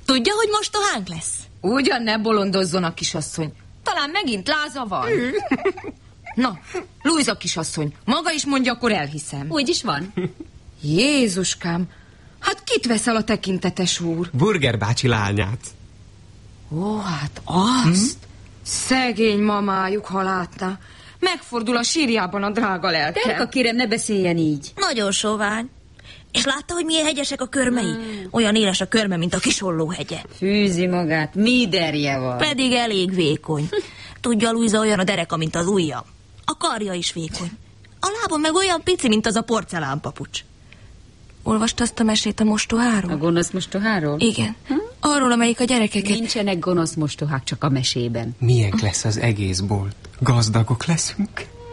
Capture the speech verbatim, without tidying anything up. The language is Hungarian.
Tudja, hogy mostohánk lesz? Ugyan ne bolondozzon a kisasszony. Talán megint láza van. Mm. Na, Lujza kisasszony, maga is mondja, akkor elhiszem. Úgy is van. Jézuskám, hát kit veszel a tekintetes úr? Burger bácsi lányát. Ó, hát azt. Hm? Szegény mamájuk, ha látná. Megfordul a sírjában a drága lelke. Terka, kérem, ne beszéljen így. Nagyon sovány. És látta, hogy milyen hegyesek a körmei? Hmm. Olyan éles a körme, mint a Kisolló hegye. Fűzi magát, mi derje van. Pedig elég vékony. Tudja, Lujza, olyan a dereka, mint az ujja. A karja is vékony. A lába meg olyan pici, mint az a porcelánpapucs. Olvasta azt a mesét a mostoháról? A gonosz mostoháról? Igen. Hm? Arról, amelyik a gyerekeket... Nincsenek gonosz mostohák, csak a mesében. Milyen lesz az egész bolt? Gazdagok leszünk?